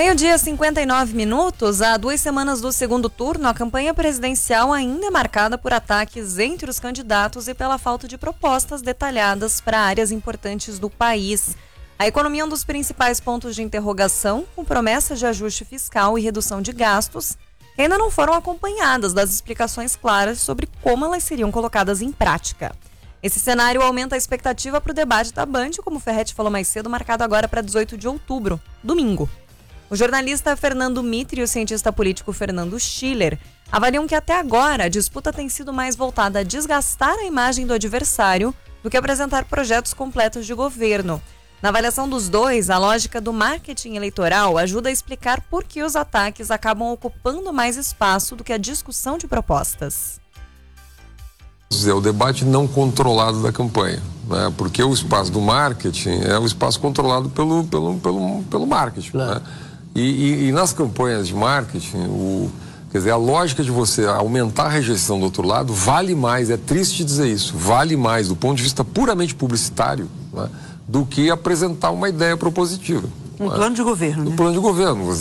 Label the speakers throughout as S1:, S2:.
S1: Meio-dia, 59 minutos. Há 2 semanas do segundo turno, a campanha presidencial ainda é marcada por ataques entre os candidatos e pela falta de propostas detalhadas para áreas importantes do país. A economia é um dos principais pontos de interrogação, com promessas de ajuste fiscal e redução de gastos, que ainda não foram acompanhadas das explicações claras sobre como elas seriam colocadas em prática. Esse cenário aumenta a expectativa para o debate da Band, como o Ferretti falou mais cedo, marcado agora para 18 de outubro, domingo. O jornalista Fernando Mitre e o cientista político Fernando Schiller avaliam que até agora a disputa tem sido mais voltada a desgastar a imagem do adversário do que apresentar projetos completos de governo. Na avaliação dos dois, a lógica do marketing eleitoral ajuda a explicar por que os ataques acabam ocupando mais espaço do que a discussão de propostas.
S2: É o debate não controlado da campanha, né? Porque o espaço do marketing é o espaço controlado pelo marketing, claro, né? E nas campanhas de marketing, quer dizer, a lógica de você aumentar a rejeição do outro lado vale mais, é triste dizer isso, vale mais do ponto de vista puramente publicitário, né, do que apresentar uma ideia propositiva.
S3: Plano de governo.
S2: Um plano de governo.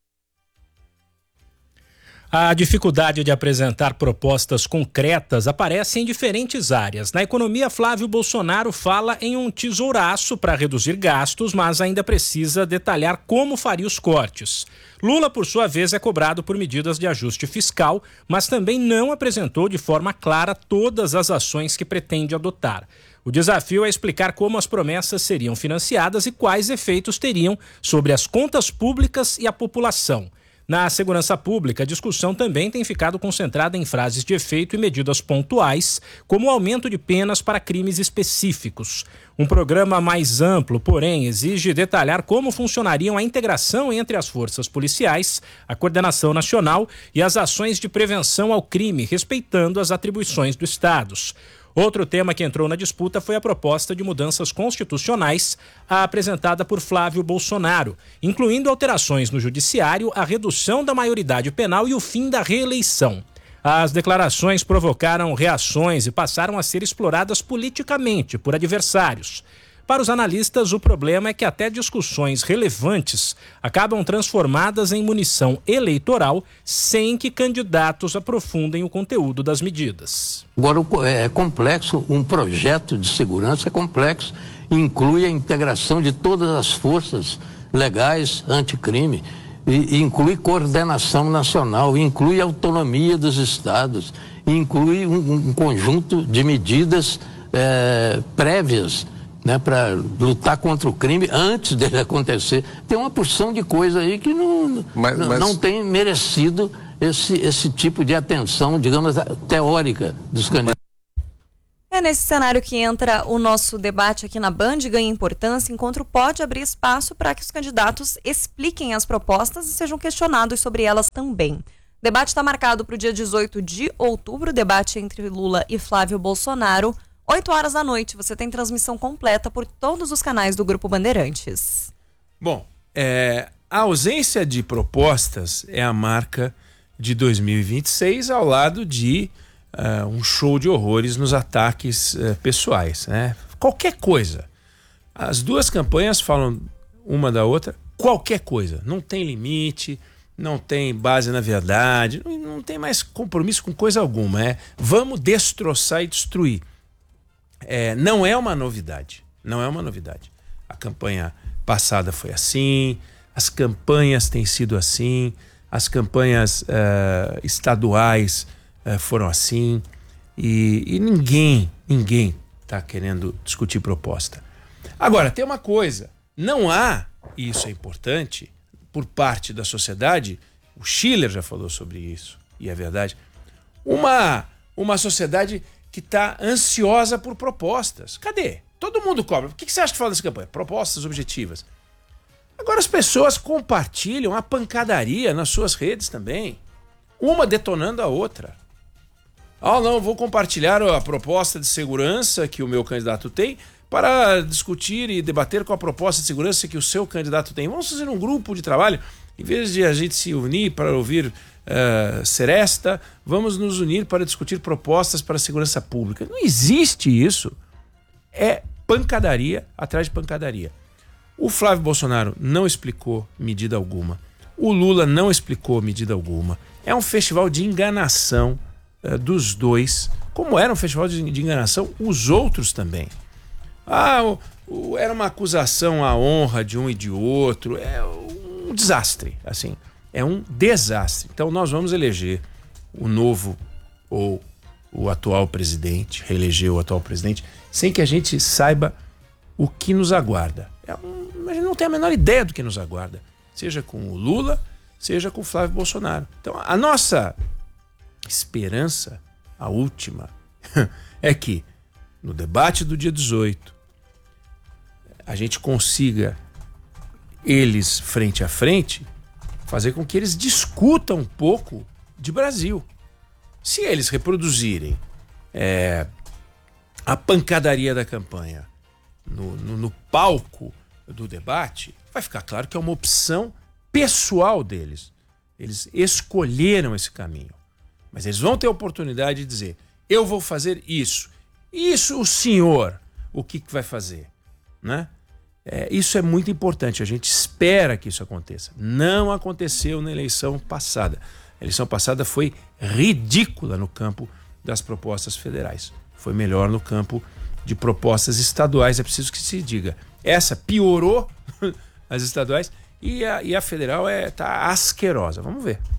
S4: A dificuldade de apresentar propostas concretas aparece em diferentes áreas. Na economia, Flávio Bolsonaro fala em um tesouraço para reduzir gastos, mas ainda precisa detalhar como faria os cortes. Lula, por sua vez, é cobrado por medidas de ajuste fiscal, mas também não apresentou de forma clara todas as ações que pretende adotar. O desafio é explicar como as promessas seriam financiadas e quais efeitos teriam sobre as contas públicas e a população. Na segurança pública, a discussão também tem ficado concentrada em frases de efeito e medidas pontuais, como o aumento de penas para crimes específicos. Um programa mais amplo, porém, exige detalhar como funcionariam a integração entre as forças policiais, a coordenação nacional e as ações de prevenção ao crime, respeitando as atribuições dos estados. Outro tema que entrou na disputa foi a proposta de mudanças constitucionais apresentada por Flávio Bolsonaro, incluindo alterações no judiciário, a redução da maioridade penal e o fim da reeleição. As declarações provocaram reações e passaram a ser exploradas politicamente por adversários. Para os analistas, o problema é que até discussões relevantes acabam transformadas em munição eleitoral sem que candidatos aprofundem o conteúdo das medidas.
S5: Agora, é complexo, um projeto de segurança é complexo, inclui a integração de todas as forças legais anticrime, e inclui coordenação nacional, inclui autonomia dos estados, inclui um conjunto de medidas prévias, né, para lutar contra o crime antes dele acontecer. Tem uma porção de coisa aí que não tem merecido esse tipo de atenção, digamos, teórica dos candidatos.
S1: É nesse cenário que entra o nosso debate aqui na Band, ganha importância. Encontro pode abrir espaço para que os candidatos expliquem as propostas e sejam questionados sobre elas também. O debate está marcado para o dia 18 de outubro, debate entre Lula e Flávio Bolsonaro, 8 horas da noite. Você tem transmissão completa por todos os canais do Grupo Bandeirantes.
S6: Bom, a ausência de propostas é a marca de 2026, ao lado de um show de horrores nos ataques pessoais, né? Qualquer coisa. As duas campanhas falam uma da outra, qualquer coisa. Não tem limite, não tem base na verdade, não tem mais compromisso com coisa alguma. Vamos destroçar e destruir. Não é uma novidade. Não é uma novidade. A campanha passada foi assim, as campanhas têm sido assim, as campanhas estaduais foram assim, e ninguém está querendo discutir proposta. Agora, tem uma coisa, não há, e isso é importante, por parte da sociedade, o Schiller já falou sobre isso, e é verdade, uma sociedade que está ansiosa por propostas. Cadê? Todo mundo cobra. O que você acha que fala dessa campanha? Propostas objetivas. Agora as pessoas compartilham a pancadaria nas suas redes também, uma detonando a outra. Não, vou compartilhar a proposta de segurança que o meu candidato tem para discutir e debater com a proposta de segurança que o seu candidato tem. Vamos fazer um grupo de trabalho, em vez de a gente se unir para ouvir seresta, vamos nos unir para discutir propostas para a segurança pública. Não existe isso. É pancadaria atrás de pancadaria. O Flávio Bolsonaro não explicou medida alguma. O Lula não explicou medida alguma. É um festival de enganação dos dois, como era um festival de enganação os outros também. Era uma acusação à honra de um e de outro. É um desastre, assim. É um desastre. Então nós vamos eleger o novo ou o atual presidente, reeleger o atual presidente, sem que a gente saiba o que nos aguarda. A gente não tem a menor ideia do que nos aguarda. Seja com o Lula, seja com o Flávio Bolsonaro. Então a nossa esperança, a última, é que no debate do dia 18 a gente consiga eles frente a frente fazer com que eles discutam um pouco de Brasil. Se eles reproduzirem a pancadaria da campanha no palco do debate, vai ficar claro que é uma opção pessoal deles. Eles escolheram esse caminho. Mas eles vão ter a oportunidade de dizer: eu vou fazer isso. Isso o senhor, o que vai fazer? Né? Isso é muito importante. A gente espera que isso aconteça. Não aconteceu na eleição passada. A eleição passada foi ridícula no campo das propostas federais. Foi melhor no campo de propostas estaduais. É preciso que se diga. Essa piorou as estaduais e a federal está asquerosa. Vamos ver.